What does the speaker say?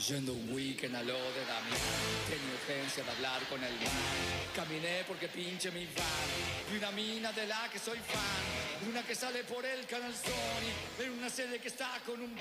Yendo un weekend a lo de Damián, tenía urgencia de hablar con el man. Caminé porque pinche mi van. Y una mina de la que soy fan. Una que sale por el canal Sony. En una serie que está con un